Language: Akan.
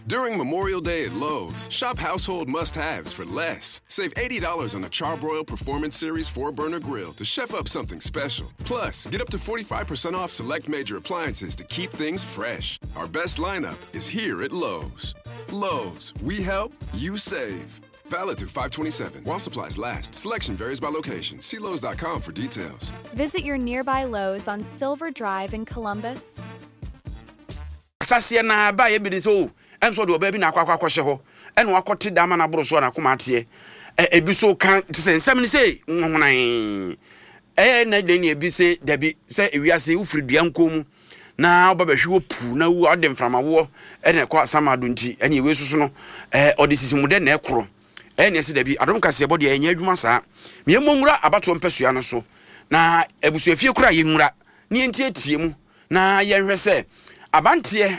During Memorial Day at Lowe's, shop household must-haves for less. Save $80 on a Charbroil Performance Series 4-burner grill to chef up something special. Plus, get up to 45% off select major appliances to keep things fresh. Our best lineup is here at Lowe's. Lowe's, we help, you save. Valid through 5/27. While supplies last. Selection varies by location. See Lowe's.com for details. Visit your nearby Lowe's on Silver Drive in Columbus. Sasiana ba ye bi so enso de oba bi na akwa hye ho ene wakote dama na boro so na komate ebi so kan sensem ni sei nhonan na de ni ebi se dabi se ewiase ufiri duanko mu na oba behwe opu na wu ode mframawo ene kwa samado nti ene ewe susu no ode sisimude na ekoro ene se dabi adom kase bode enya adwuma saa miemo nwura abato mpesua no so na ebusuafie kura ye nwura ni entie tie mu na ye hwese abantie